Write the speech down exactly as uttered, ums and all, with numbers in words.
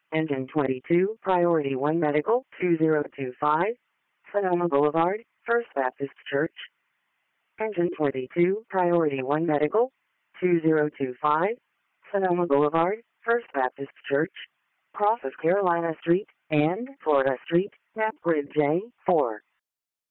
Engine twenty-two, Priority one Medical, two zero two five, Sonoma Boulevard, First Baptist Church. Engine twenty-two, Priority one Medical, two zero two five, Sonoma Boulevard, First Baptist Church. Crosses Carolina Street and Florida Street, Map Grid J four.